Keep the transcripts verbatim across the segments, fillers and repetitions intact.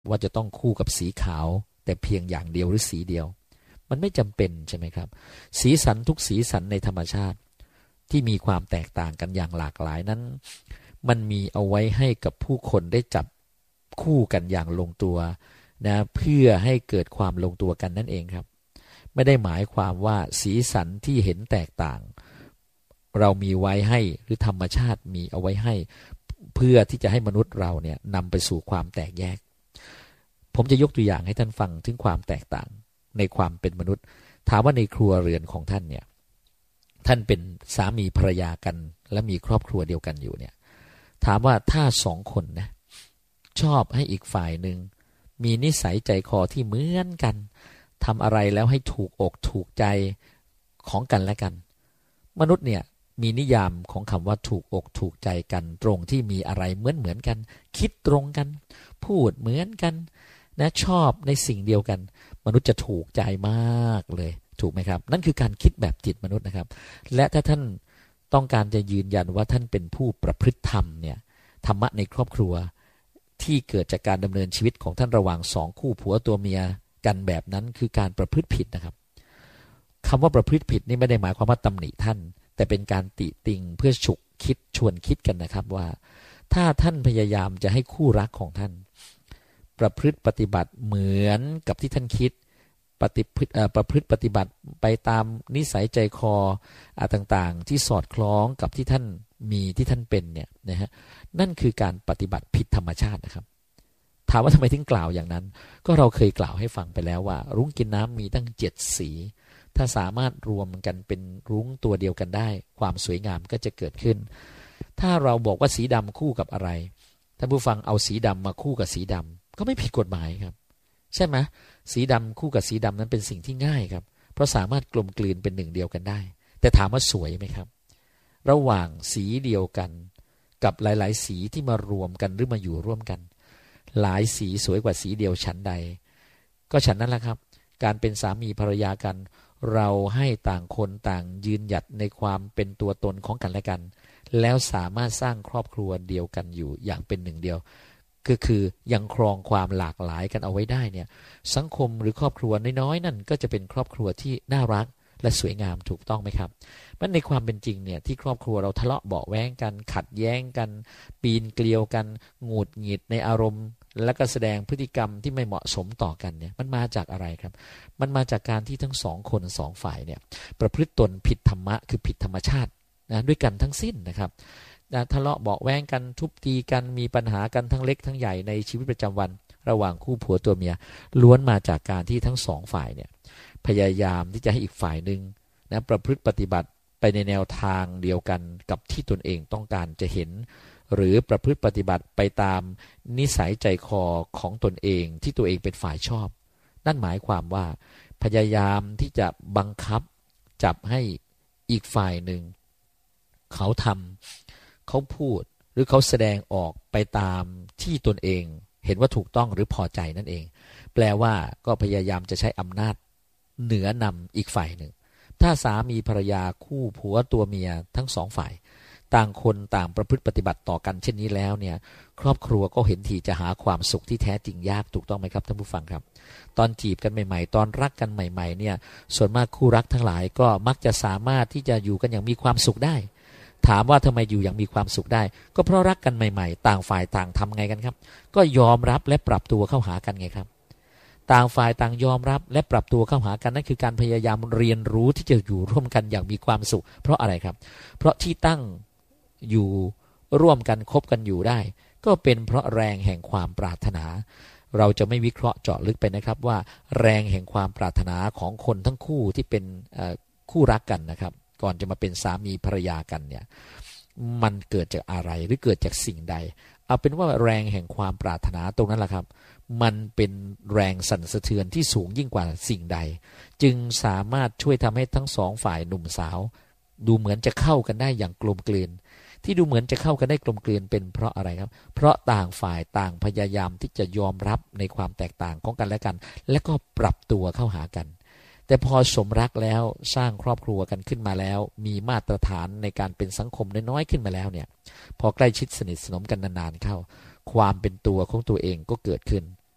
ว่าจะต้องคู่กับสีขาวแต่เพียงอย่างเดียวหรือสีเดียวมันไม่จำเป็นใช่ไหมครับสีสันทุกสีสันในธรรมชาติที่มีความแตกต่างกันอย่างหลากหลายนั้นมันมีเอาไว้ให้กับผู้คนได้จับคู่กันอย่างลงตัวนะเพื่อให้เกิดความลงตัวกันนั่นเองครับไม่ได้หมายความว่าสีสันที่เห็นแตกต่างเรามีไว้ให้หรือธรรมชาติมีเอาไว้ให้เพื่อที่จะให้มนุษย์เราเนี่ยนำไปสู่ความแตกแยกผมจะยกตัวอย่างให้ท่านฟังถึงความแตกต่างในความเป็นมนุษย์ถามว่าในครัวเรือนของท่านเนี่ยท่านเป็นสามีภรรยากันและมีครอบครัวเดียวกันอยู่เนี่ยถามว่าถ้าสองคนนะชอบให้อีกฝ่ายหนึ่งมีนิสัยใจคอที่เหมือนกันทำอะไรแล้วให้ถูกอกถูกใจของกันและกันมนุษย์เนี่ยมีนิยามของคำว่าถูกอกถูกใจกันตรงที่มีอะไรเหมือนเหมือนกันคิดตรงกันพูดเหมือนกันนะชอบในสิ่งเดียวกันมนุษย์จะถูกใจมากเลยถูกไหมครับนั่นคือการคิดแบบจิตมนุษย์นะครับและถ้าท่านต้องการจะยืนยันว่าท่านเป็นผู้ประพฤติธรรมเนี่ยธรรมะในครอบครัวที่เกิดจากการดำเนินชีวิตของท่านระหว่างสองคู่ผัวตัวเมียกันแบบนั้นคือการประพฤติผิดนะครับคำว่าประพฤติผิดนี่ไม่ได้หมายความว่าตำหนิท่านแต่เป็นการติติงเพื่อฉุกคิดชวนคิดกันนะครับว่าถ้าท่านพยายามจะให้คู่รักของท่านประพฤติปฏิบัติเหมือนกับที่ท่านคิดปฏิพฤติประพฤติปฏิบัติไปตามนิสัยใจคอต่างๆที่สอดคล้องกับที่ท่านมีที่ท่านเป็นเนี่ยนะฮะนั่นคือการปฏิบัติผิดธรรมชาตินะครับถามว่าทำไมถึงกล่าวอย่างนั้นก็เราเคยกล่าวให้ฟังไปแล้วว่ารุ้งกินน้ำมีตั้งเจ็ดสีถ้าสามารถรวมกันเป็นรุ้งตัวเดียวกันได้ความสวยงามก็จะเกิดขึ้นถ้าเราบอกว่าสีดำคู่กับอะไรท่านผู้ฟังเอาสีดำมาคู่กับสีดำก็ไม่ผิดกฎหมายครับใช่ไหมสีดำคู่กับสีดำนั้นเป็นสิ่งที่ง่ายครับเพราะสามารถกลมกลืนเป็นหนึ่งเดียวกันได้แต่ถามว่าสวยไหมครับระหว่างสีเดียวกันกับหลายๆสีที่มารวมกันหรือมาอยู่ร่วมกันหลายสีสวยกว่าสีเดียวฉันใดก็ฉันนั้นแหละครับการเป็นสามีภรรยากันเราให้ต่างคนต่างยืนหยัดในความเป็นตัวตนของกันและกันแล้วสามารถสร้างครอบครัวเดียวกันอยู่อย่างเป็นหนึ่งเดียวก็คือยังครองความหลากหลายกันเอาไว้ได้เนี่ยสังคมหรือครอบครัวน้อยๆนั่นก็จะเป็นครอบครัวที่น่ารักและสวยงามถูกต้องไหมครับมันในความเป็นจริงเนี่ยที่ครอบครัวเราทะเลาะเบาะแว้งกันขัดแย้งกันปีนเกลียวกันหงุดหงิดในอารมณ์และก็แสดงพฤติกรรมที่ไม่เหมาะสมต่อกันเนี่ยมันมาจากอะไรครับมันมาจากการที่ทั้งสองคนสองฝ่ายเนี่ยประพฤติตนผิดธรรมะคือผิดธรรมชาตินะด้วยกันทั้งสิ้นนะครับทะเลาะเบาะแว้งกันทุบตีกันมีปัญหากันทั้งเล็กทั้งใหญ่ในชีวิตประจำวันระหว่างคู่ผัวตัวเมียล้วนมาจากการที่ทั้งสองฝ่ายเนี่ยพยายามที่จะให้อีกฝ่ายหนึ่งนะประพฤติปฏิบัติไปในแนวทางเดียวกันกับที่ตนเองต้องการจะเห็นหรือประพฤติปฏิบัติไปตามนิสัยใจคอของตนเองที่ตัวเองเป็นฝ่ายชอบนั่นหมายความว่าพยายามที่จะบังคับจับให้อีกฝ่ายหนึ่งเขาทำเขาพูดหรือเขาแสดงออกไปตามที่ตนเองเห็นว่าถูกต้องหรือพอใจนั่นเองแปลว่าก็พยายามจะใช้อำนาจเหนือนำอีกฝ่ายหนึ่งถ้าสามีภรรยาคู่ผัวตัวเมียทั้งสองฝ่ายต่างคนต่างประพฤติปฏิบัติต่อกันเช่นนี้แล้วเนี่ยครอบครัวก็เห็นทีจะหาความสุขที่แท้จริงยากถูกต้องไหมครับท่านผู้ฟังครับตอนจีบกันใหม่ๆตอนรักกันใหม่ๆเนี่ยส่วนมากคู่รักทั้งหลายก็มักจะสามารถที่จะอยู่กันอย่างมีความสุขได้ถามว่าทำไมอยู่อย่างมีความสุขได้ก็เพราะรักกันใหม่ๆต่างฝ่ายต่างทำไงกันครับก็ยอมรับและปรับตัวเข้าหากันไงครับต่างฝ่ายต่างยอมรับและปรับตัวเข้าหากันนั่นคือการพยายามเรียนรู้ที่จะอยู่ร่วมกันอย่างมีความสุขเพราะอะไรครับเพราะที่ตั้งอยู่ร่วมกันคบกันอยู่ได้ก็เป็นเพราะแรงแห่งความปรารถนาเราจะไม่วิเคราะห์เจาะลึกไปนะครับว่าแรงแห่งความปรารถนาของคนทั้งคู่ที่เป็นคู่รักกันนะครับก่อนจะมาเป็นสามีภรรยากันเนี่ยมันเกิดจากอะไรหรือเกิดจากสิ่งใดเอาเป็นว่าแรงแห่งความปรารถนาตรงนั้นแหละครับมันเป็นแรงสั่นสะเทือนที่สูงยิ่งกว่าสิ่งใดจึงสามารถช่วยทำให้ทั้งสองฝ่ายหนุ่มสาวดูเหมือนจะเข้ากันได้อย่างกลมกลืนที่ดูเหมือนจะเข้ากันได้กลมกลืนเป็นเพราะอะไรครับเพราะต่างฝ่ายต่างพยายามที่จะยอมรับในความแตกต่างของกันและกันและก็ปรับตัวเข้าหากันแต่พอสมรักแล้วสร้างครอบครัวกันขึ้นมาแล้วมีมาตรฐานในการเป็นสังคมน้อยๆขึ้นมาแล้วเนี่ยพอใกล้ชิดสนิทสนมกันนานๆเข้าความเป็นตัวของตัวเองก็เกิดขึ้น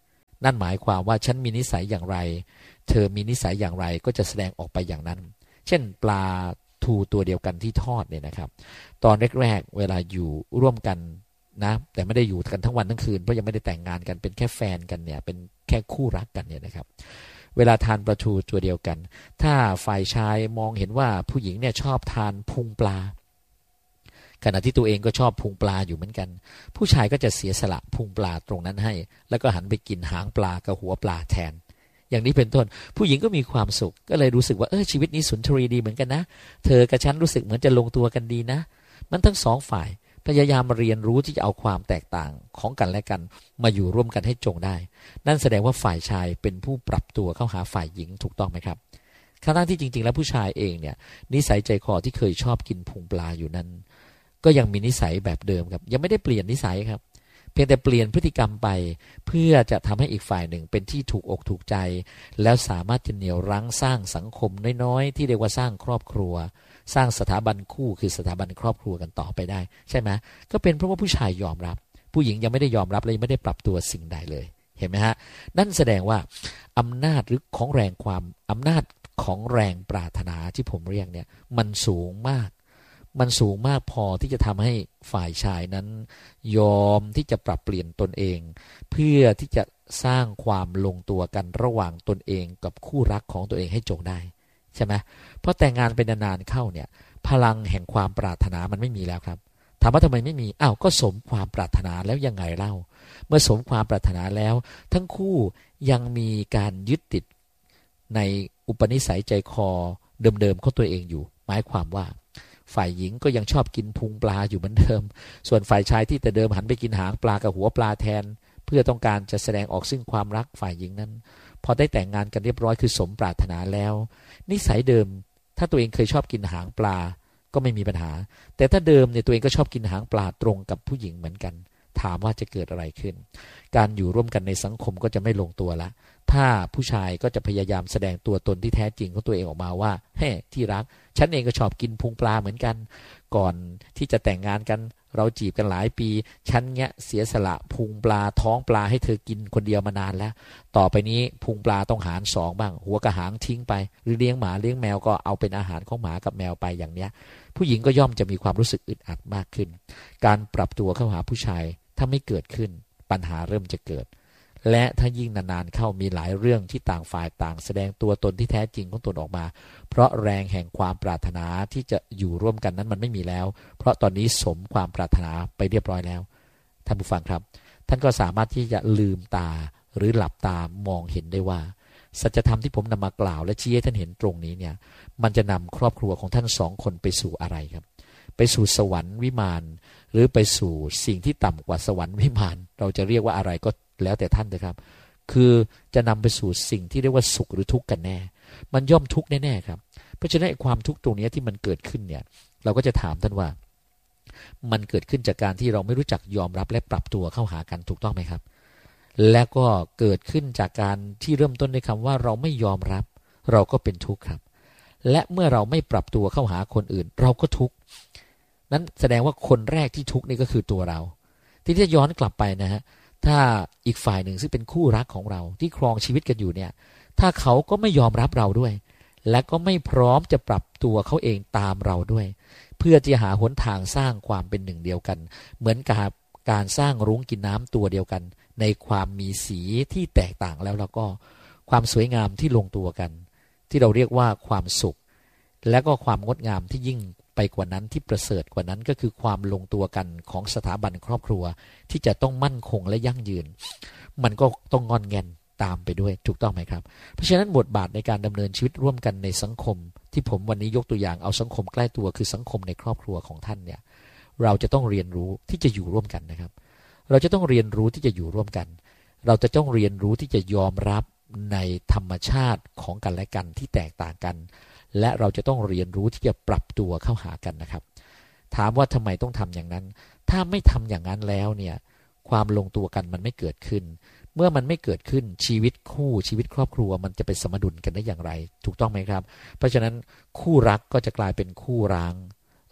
นั่นหมายความว่าฉันมีนิสัยอย่างไรเธอมีนิสัยอย่างไรก็จะแสดงออกไปอย่างนั้นเช่นปลาทูตัวเดียวกันที่ทอดเนี่ยนะครับตอนแรกๆเวลาอยู่ร่วมกันนะแต่ไม่ได้อยู่กันทั้งวันทั้งคืนเพราะยังไม่ได้แต่งงานกันเป็นแค่แฟนกันเนี่ยเป็นแค่คู่รักกันเนี่ยนะครับเวลาทานปลาทูตัวเดียวกันถ้าฝ่ายชายมองเห็นว่าผู้หญิงเนี่ยชอบทานพุงปลาขณะที่ตัวเองก็ชอบพุงปลาอยู่เหมือนกันผู้ชายก็จะเสียสละพุงปลาตรงนั้นให้แล้วก็หันไปกินหางปลากับหัวปลาแทนอย่างนี้เป็นต้นผู้หญิงก็มีความสุขก็เลยรู้สึกว่าเออชีวิตนี้สุนทรีดีเหมือนกันนะเธอกับฉันรู้สึกเหมือนจะลงตัวกันดีนะมันทั้งสองฝ่ายพยายามเรียนรู้ที่จะเอาความแตกต่างของกันและกันมาอยู่ร่วมกันให้จงได้นั่นแสดงว่าฝ่ายชายเป็นผู้ปรับตัวเข้าหาฝ่ายหญิงถูกต้องไหมครับขณะที่จริงๆแล้วผู้ชายเองเนี่ยนิสัยใจคอที่เคยชอบกินพุงปลาอยู่นั้นก็ยังมีนิสัยแบบเดิมครับยังไม่ได้เปลี่ยนนิสัยครับเพียงแต่เปลี่ยนพฤติกรรมไปเพื่อจะทำให้อีกฝ่ายหนึ่งเป็นที่ถูกอกถูกใจแล้วสามารถจะเหนี่ยวรั้งสร้างสังคมน้อยๆที่เรียกว่าสร้างครอบครัวสร้างสถาบันคู่คือสถาบันครอบครัวกันต่อไปได้ใช่ไหมก็เป็นเพราะว่าผู้ชายยอมรับผู้หญิงยังไม่ได้ยอมรับและยังไม่ได้ปรับตัวสิ่งใดเลยเห็นไหมฮะนั่นแสดงว่าอำนาจหรือของแรงความอำนาจของแรงปรารถนาที่ผมเรียกเนี่ยมันสูงมากมันสูงมากพอที่จะทำให้ฝ่ายชายนั้นยอมที่จะปรับเปลี่ยนตนเองเพื่อที่จะสร้างความลงตัวกันระหว่างตนเองกับคู่รักของตัวเองให้จงได้ใช่ไหมเพราะแต่งงานเป็นนานๆเข้าเนี่ยพลังแห่งความปรารถนามันไม่มีแล้วครับถามว่าทำไมไม่มีอ้าวก็สมความปรารถนาแล้วยังไงเล่าเมื่อสมความปรารถนาแล้วทั้งคู่ยังมีการยึดติดในอุปนิสัยใจคอเดิมๆของตัวเองอยู่หมายความว่าฝ่ายหญิงก็ยังชอบกินพุงปลาอยู่เหมือนเดิมส่วนฝ่ายชายที่แต่เดิมหันไปกินหางปลากับหัวปลาแทนเพื่อต้องการจะแสดงออกซึ่งความรักฝ่ายหญิงนั้นพอได้แต่งงานกันเรียบร้อยคือสมปรารถนาแล้วนิสัยเดิมถ้าตัวเองเคยชอบกินหางปลาก็ไม่มีปัญหาแต่ถ้าเดิมเนี่ยตัวเองก็ชอบกินหางปลาตรงกับผู้หญิงเหมือนกันถามว่าจะเกิดอะไรขึ้นการอยู่ร่วมกันในสังคมก็จะไม่ลงตัวละถ้าผู้ชายก็จะพยายามแสดงตัวตนที่แท้จริงของตัวเองออกมาว่าเฮ้ที่รักฉันเองก็ชอบกินพุงปลาเหมือนกันก่อนที่จะแต่งงานกันเราจีบกันหลายปีฉันเนี้ยเสียสละพุงปลาท้องปลาให้เธอกินคนเดียวมานานแล้วต่อไปนี้พุงปลาต้องหารสองบ้างหัวกระหางทิ้งไปหรือเลี้ยงหมาเลี้ยงแมวก็เอาเป็นอาหารของหมากับแมวไปอย่างเนี้ยผู้หญิงก็ย่อมจะมีความรู้สึกอึดอัดมากขึ้นการปรับตัวเข้าหาผู้ชายถ้าไม่เกิดขึ้นปัญหาเริ่มจะเกิดและถ้ายิ่งนานๆเข้ามีหลายเรื่องที่ต่างฝ่ายต่างแสดงตัวตนที่แท้จริงของตนออกมาเพราะแรงแห่งความปรารถนาที่จะอยู่ร่วมกันนั้นมันไม่มีแล้วเพราะตอนนี้สมความปรารถนาไปเรียบร้อยแล้วท่านผู้ฟังครับท่านก็สามารถที่จะลืมตาหรือหลับตามองเห็นได้ว่าสัจธรรมที่ผมนำมากล่าวและชี้ให้ท่านเห็นตรงนี้เนี่ยมันจะนำครอบครัวของท่านสองคนไปสู่อะไรครับไปสู่สวรรค์วิมานหรือไปสู่สิ่งที่ต่ำกว่าสวรรค์วิมานเราจะเรียกว่าอะไรก็แล้วแต่ท่านนะครับคือจะนำไปสู่สิ่งที่เรียกว่าสุขหรือทุกข์กันแน่มันย่อมทุกข์แน่ๆครับเพราะฉะนั้นความทุกข์ตรงนี้ที่มันเกิดขึ้นเนี่ยเราก็จะถามท่านว่ามันเกิดขึ้นจากการที่เราไม่รู้จักยอมรับและปรับตัวเข้าหากันถูกต้องไหมครับและก็เกิดขึ้นจากการที่เริ่มต้นด้วยคำว่าเราไม่ยอมรับเราก็เป็นทุกข์ครับและเมื่อเราไม่ปรับตัวเข้าหาคนอื่นเราก็ทุกข์นั้นแสดงว่าคนแรกที่ทุกข์นี่ก็คือตัวเราที่จะย้อนกลับไปนะฮะถ้าอีกฝ่ายหนึ่งซึ่งเป็นคู่รักของเราที่ครองชีวิตกันอยู่เนี่ยถ้าเขาก็ไม่ยอมรับเราด้วยและก็ไม่พร้อมจะปรับตัวเขาเองตามเราด้วยเพื่อจะหาหนทางสร้างความเป็นหนึ่งเดียวกันเหมือนกับการสร้างรุ้งกินน้ำตัวเดียวกันในความมีสีที่แตกต่างแล้วแล้วก็ความสวยงามที่ลงตัวกันที่เราเรียกว่าความสุขและก็ความงดงามที่ยิ่งไปกว่านั้นที่ประเสริฐกว่านั้นก็คือความลงตัวกันของสถาบันครอบครัวที่จะต้องมั่นคงและยั่งยืนมันก็ต้องงอนแงนตามไปด้วยถูกต้องไหมครับเพราะฉะนั้นบทบาทในการดำเนินชีวิตร่วมกันในสังคมที่ผมวันนี้ยกตัวอย่างเอาสังคมใกล้ตัวคือสังคมในครอบครัวของท่านเนี่ยเราจะต้องเรียนรู้ที่จะอยู่ร่วมกันนะครับเราจะต้องเรียนรู้ที่จะอยู่ร่วมกันเราจะต้องเรียนรู้ที่จะยอมรับในธรรมชาติของกันและกันที่แตกต่างกันและเราจะต้องเรียนรู้ที่จะปรับตัวเข้าหากันนะครับถามว่าทำไมต้องทำอย่างนั้นถ้าไม่ทำอย่างนั้นแล้วเนี่ยความลงตัวกันมันไม่เกิดขึ้นเมื่อมันไม่เกิดขึ้นชีวิตคู่ชีวิตครอบครัวมันจะเป็นสมดุลกันได้อย่างไรถูกต้องไหมครับเพราะฉะนั้นคู่รักก็จะกลายเป็นคู่ร้าง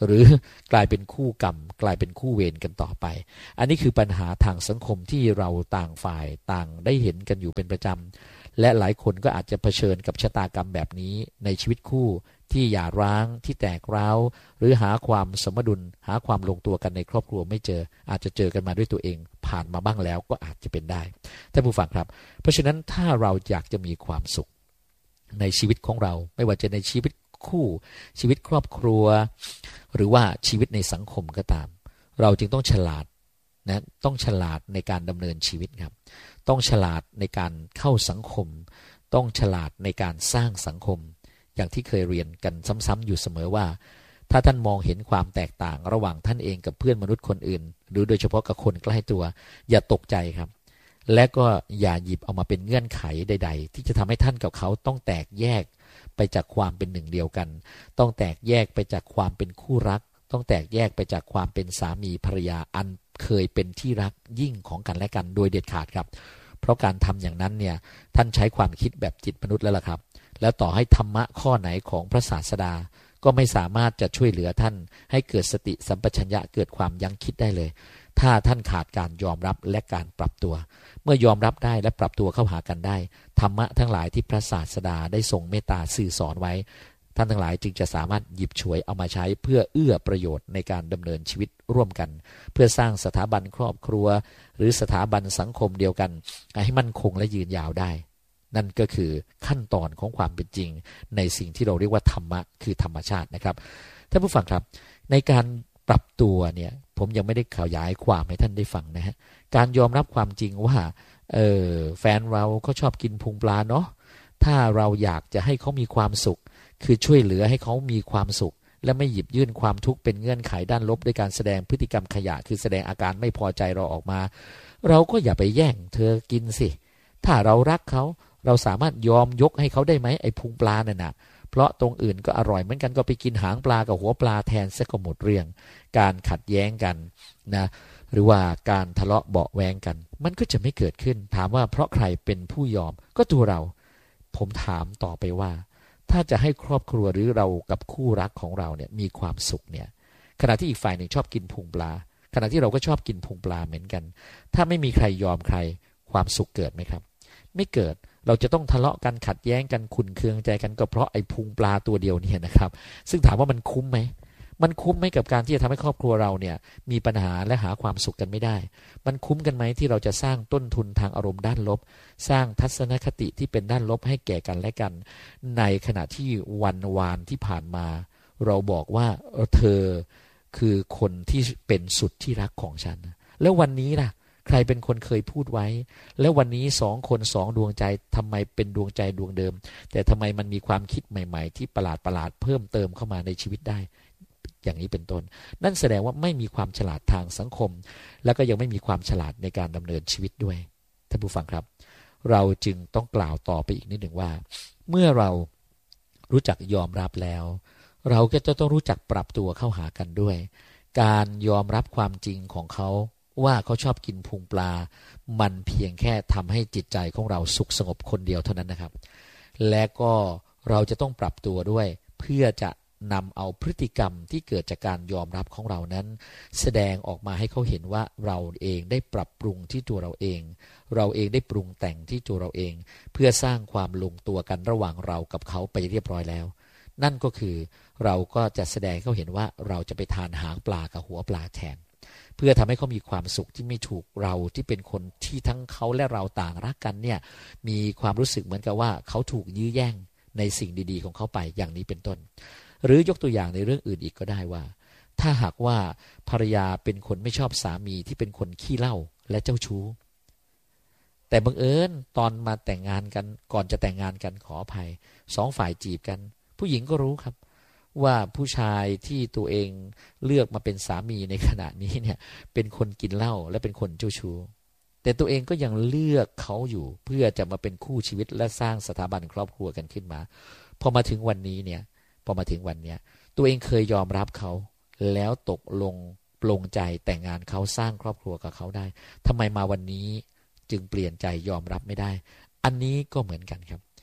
หรือกลายเป็นคู่กรรมกลายเป็นคู่เวรกันต่อไปอันนี้คือปัญหาทางสังคมที่เราต่างฝ่ายต่างได้เห็นกันอยู่เป็นประจำและหลายคนก็อาจจะเผชิญกับชะตากรรมแบบนี้ในชีวิตคู่ที่หย่าร้างที่แตกร้าวหรือหาความสมดุลหาความลงตัวกันในครอบครัวไม่เจออาจจะเจอกันมาด้วยตัวเองผ่านมาบ้างแล้วก็อาจจะเป็นได้ท่านผู้ฟังครับเพราะฉะนั้นถ้าเราอยากจะมีความสุขในชีวิตของเราไม่ว่าจะในชีวิตคู่ชีวิตครอบครัวหรือว่าชีวิตในสังคมก็ตามเราจึงต้องฉลาดนะต้องฉลาดในการดำเนินชีวิตครับต้องฉลาดในการเข้าสังคมต้องฉลาดในการสร้างสังคมอย่างที่เคยเรียนกันซ้ำๆอยู่เสมอว่าถ้าท่านมองเห็นความแตกต่างระหว่างท่านเองกับเพื่อนมนุษย์คนอื่นหรือโดยเฉพาะกับคนใกล้ตัวอย่าตกใจครับและก็อย่าหยิบเอามาเป็นเงื่อนไขใดๆที่จะทำให้ท่านกับเขาต้องแตกแยกไปจากความเป็นหนึ่งเดียวกันต้องแตกแยกไปจากความเป็นคู่รักต้องแตกแยกไปจากความเป็นสามีภรรยาอันเคยเป็นที่รักยิ่งของกันและกันโดยเด็ดขาดครับเพราะการทำอย่างนั้นเนี่ยท่านใช้ความคิดแบบจิตมนุษย์แล้วล่ะครับแล้วต่อให้ธรรมะข้อไหนของพระศาสดาก็ไม่สามารถจะช่วยเหลือท่านให้เกิดสติสัมปชัญญะเกิดความยั้งคิดได้เลยถ้าท่านขาดการยอมรับและการปรับตัวเมื่อยอมรับได้และปรับตัวเข้าหากันได้ธรรมะทั้งหลายที่พระศาสดาได้ทรงเมตตาสื่อสอนไว้ท่านทั้งหลายจึงจะสามารถหยิบฉวยเอามาใช้เพื่อเอื้อประโยชน์ในการดำเนินชีวิตร่วมกันเพื่อสร้างสถาบันครอบครัวหรือสถาบันสังคมเดียวกันให้มั่นคงและยืนยาวได้นั่นก็คือขั้นตอนของความเป็นจริงในสิ่งที่เราเรียกว่าธรรมะคือธรรมชาตินะครับท่านผู้ฟังครับในการปรับตัวเนี่ยผมยังไม่ได้ขยายความให้ท่านได้ฟังนะฮะการยอมรับความจริงว่าเออแฟนเราเขาชอบกินพุงปลาเนาะถ้าเราอยากจะให้เขามีความสุขคือช่วยเหลือให้เขามีความสุขและไม่หยิบยื่นความทุกข์เป็นเงื่อนไขด้านลบด้วยการแสดงพฤติกรรมขยะคือแสดงอาการไม่พอใจเราออกมาเราก็อย่าไปแย่งเธอกินสิถ้าเรารักเขาเราสามารถยอมยกให้เขาได้ไหมไอ้พุงปลาเนี่ยนะเพราะตรงอื่นก็อร่อยเหมือนกันก็ไปกินหางปลากับหัวปลาแทนซะก็หมดเรื่องการขัดแย้งกันนะหรือว่าการทะเลาะเบาะแว้งกันมันก็จะไม่เกิดขึ้นถามว่าเพราะใครเป็นผู้ยอมก็ตัวเราผมถามต่อไปว่าถ้าจะให้ครอบครัวหรือเรากับคู่รักของเราเนี่ยมีความสุขเนี่ยขณะที่อีกฝ่ายหนึ่งชอบกินพุงปลาขณะที่เราก็ชอบกินพุงปลาเหมือนกันถ้าไม่มีใครยอมใครความสุขเกิดไหมครับไม่เกิดเราจะต้องทะเลาะกันขัดแย้งกันขุ่นเคืองใจกันก็เพราะไอ้พุงปลาตัวเดียวเนี่ยนะครับซึ่งถามว่ามันคุ้มไหมมันคุ้มไหมกับการที่จะทำให้ครอบครัวเราเนี่ยมีปัญหาและหาความสุขกันไม่ได้มันคุ้มกันไหมที่เราจะสร้างต้นทุนทางอารมณ์ด้านลบสร้างทัศนคติที่เป็นด้านลบให้แก่กันและกันในขณะที่วันวานที่ผ่านมาเราบอกว่าเธอคือคนที่เป็นสุดที่รักของฉันแล้ววันนี้ล่ะใครเป็นคนเคยพูดไว้แล้ววันนี้สองคนสองดวงใจทำไมเป็นดวงใจดวงเดิมแต่ทำไมมันมีความคิดใหม่ๆที่ประหลาดประหลาดเพิ่มเติมเข้ามาในชีวิตได้อย่างนี้เป็นต้นนั่นแสดงว่าไม่มีความฉลาดทางสังคมแล้วก็ยังไม่มีความฉลาดในการดำเนินชีวิตด้วยท่านผู้ฟังครับเราจึงต้องกล่าวต่อไปอีกนิดหนึ่งว่าเมื่อเรารู้จักยอมรับแล้วเราก็จะต้องรู้จักปรับตัวเข้าหากันด้วยการยอมรับความจริงของเขาว่าเขาชอบกินพุงปลามันเพียงแค่ทำให้จิตใจของเราสุขสงบคนเดียวเท่านั้นนะครับและก็เราจะต้องปรับตัวด้วยเพื่อจะนำเอาพฤติกรรมที่เกิดจากการยอมรับของเรานั้นแสดงออกมาให้เขาเห็นว่าเราเองได้ปรับปรุงที่ตัวเราเองเราเองได้ปรุงแต่งที่ตัวเราเองเพื่อสร้างความลงตัวกันระหว่างเรากับเขาไปเรียบร้อยแล้วนั่นก็คือเราก็จะแสดงให้เขาเห็นว่าเราจะไปทานหางปลากับหัวปลาแทนเพื่อทำให้เขามีความสุขที่ไม่ถูกเราที่เป็นคนที่ทั้งเขาและเราต่างรักกันเนี่ยมีความรู้สึกเหมือนกับว่าเขาถูกยื้อแย่งในสิ่งดีๆของเขาไปอย่างนี้เป็นต้นหรือยกตัวอย่างในเรื่องอื่นอีกก็ได้ว่าถ้าหากว่าภรรยาเป็นคนไม่ชอบสามีที่เป็นคนขี้เหล้าและเจ้าชู้แต่บังเอิญตอนมาแต่งงานกันก่อนจะแต่งงานกันขออภัยสองฝ่ายจีบกันผู้หญิงก็รู้ครับว่าผู้ชายที่ตัวเองเลือกมาเป็นสามีในขณะนี้เนี่ยเป็นคนกินเหล้าและเป็นคนเจ้าชู้แต่ตัวเองก็ยังเลือกเขาอยู่เพื่อจะมาเป็นคู่ชีวิตและสร้างสถาบันครอบครัวกันขึ้นมาพอมาถึงวันนี้เนี่ยพอมาถึงวันนี้ตัวเองเคยยอมรับเขาแล้วตกลงปลงใจแต่งงานเขาสร้างครอบครัวกับเขาได้ทำไมมาวันนี้จึงเปลี่ยนใจยอมรับไม่ได้อันนี้ก็เหมือนกันครับ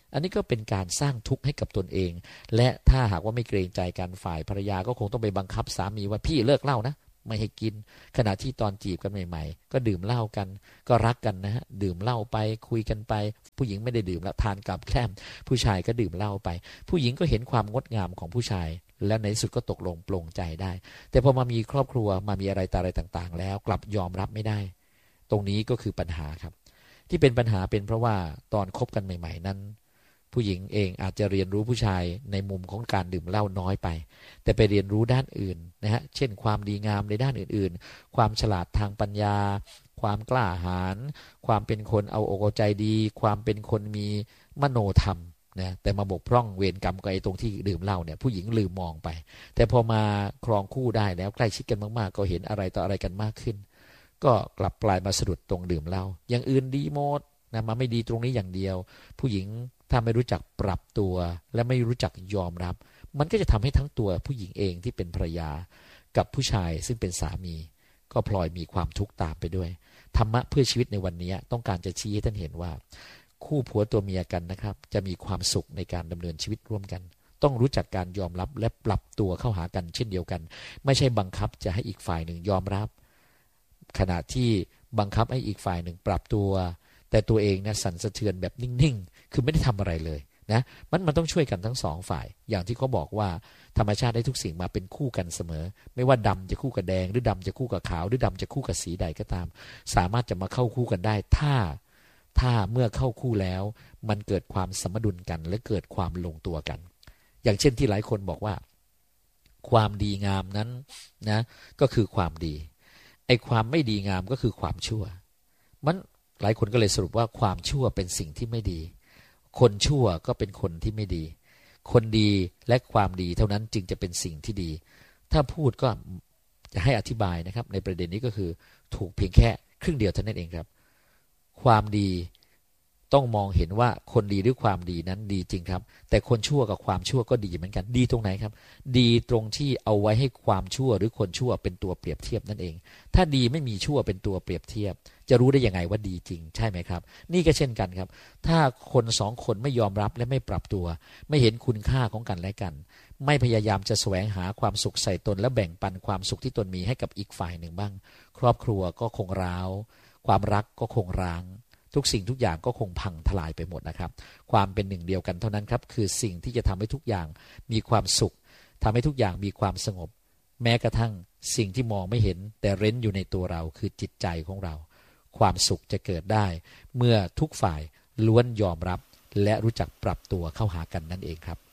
อันนี้ก็เป็นการสร้างทุกข์ให้กับตนเองและถ้าหากว่าไม่เกรงใจกันฝ่ายภรรยาก็คงต้องไปบังคับสามีว่าพี่เลิกเหล้านะไม่ให้กินขณะที่ตอนจีบกันใหม่ๆก็ดื่มเหล้ากันก็รักกันนะฮะดื่มเหล้าไปคุยกันไปผู้หญิงไม่ได้ดื่มแล้วทานกับแกล้มผู้ชายก็ดื่มเหล้าไปผู้หญิงก็เห็นความงดงามของผู้ชายแล้วในที่สุดก็ตกลงปลงใจได้แต่พอมามีครอบครัวมามีอะไรอะไรต่างๆแล้วกลับยอมรับไม่ได้ตรงนี้ก็คือปัญหาครับที่เป็นปัญหาเป็นเพราะว่าตอนคบกันใหม่ๆนั้นผู้หญิงเองอาจจะเรียนรู้ผู้ชายในมุมของการดื่มเหล้าน้อยไปแต่ไปเรียนรู้ด้านอื่นนะฮะเช่นความดีงามในด้านอื่นๆความฉลาดทางปัญญาความกล้าหาญความเป็นคนเอาอกเอาใจดีความเป็นคนมีมโนธรรมนะแต่มาบกพร่องเวรกรรมกับไอ้ตรงที่ดื่มเหล้าเนี่ยผู้หญิงลืมมองไปแต่พอมาครองคู่ได้แล้วใกล้ชิดกันมากๆก็เห็นอะไรต่ออะไรกันมากขึ้นก็กลับกลายมาสะดุดตรงดื่มเหล้าอย่างอื่นดีหมดนะมาไม่ดีตรงนี้อย่างเดียวผู้หญิงถ้าไม่รู้จักปรับตัวและไม่รู้จักยอมรับมันก็จะทำให้ทั้งตัวผู้หญิงเองที่เป็นภรรยากับผู้ชายซึ่งเป็นสามีก็พลอยมีความทุกข์ตามไปด้วยธรรมะเพื่อชีวิตในวันนี้ต้องการจะชี้ให้ท่านเห็นว่าคู่ผัวตัวเมียกันนะครับจะมีความสุขในการดำเนินชีวิตร่วมกันต้องรู้จักการยอมรับและปรับตัวเข้าหากันเช่นเดียวกันไม่ใช่บังคับจะให้อีกฝ่ายหนึ่งยอมรับขณะที่บังคับให้อีกฝ่ายหนึ่งปรับตัวแต่ตัวเองเนี่ยสั่นสะเทือนแบบนิ่งๆคือไม่ได้ทำอะไรเลยนะมันมันต้องช่วยกันทั้งสองฝ่ายอย่างที่เขาบอกว่าธรรมชาติได้ทุกสิ่งมาเป็นคู่กันเสมอไม่ว่าดำจะคู่กับแดงหรือดำจะคู่กับขาวหรือดำจะคู่กับสีใดก็ตามสามารถจะมาเข้าคู่กันได้ถ้าถ้าเมื่อเข้าคู่แล้วมันเกิดความสมดุลกันและเกิดความลงตัวกันอย่างเช่นที่หลายคนบอกว่าความดีงามนั้นนะก็คือความดีไอ้ความไม่ดีงามก็คือความชั่วมันหลายคนก็เลยสรุปว่าความชั่วเป็นสิ่งที่ไม่ดีคนชั่วก็เป็นคนที่ไม่ดีคนดีและความดีเท่านั้นจึงจะเป็นสิ่งที่ดีถ้าพูดก็จะให้อธิบายนะครับในประเด็นนี้ก็คือถูกเพียงแค่ครึ่งเดียวเท่านั้นเองครับความดีต้องมองเห็นว่าคนดีหรือความดีนั้นดีจริงครับแต่คนชั่วกับความชั่วก็ดีเหมือนกันดีตรงไหนครับดีตรงที่เอาไว้ให้ความชั่วหรือคนชั่วเป็นตัวเปรียบเทียบนั่นเองถ้าดีไม่มีชั่วเป็นตัวเปรียบเทียบจะรู้ได้ยังไงว่าดีจริงใช่ไหมครับนี่ก็เช่นกันครับถ้าคนสองคนไม่ยอมรับและไม่ปรับตัวไม่เห็นคุณค่าของกันและกันไม่พยายามจะแสวงหาความสุขใส่ตนและแบ่งปันความสุขที่ตนมีให้กับอีกฝ่ายหนึ่งบ้างครอบครัวก็คงร้าวความรักก็คงร้างทุกสิ่งทุกอย่างก็คงพังทลายไปหมดนะครับความเป็นหนึ่งเดียวกันเท่านั้นครับคือสิ่งที่จะทำให้ทุกอย่างมีความสุขทำให้ทุกอย่างมีความสงบแม้กระทั่งสิ่งที่มองไม่เห็นแต่เร้นอยู่ในตัวเราคือจิตใจของเราความสุขจะเกิดได้เมื่อทุกฝ่ายล้วนยอมรับและรู้จักปรับตัวเข้าหากันนั่นเองครับ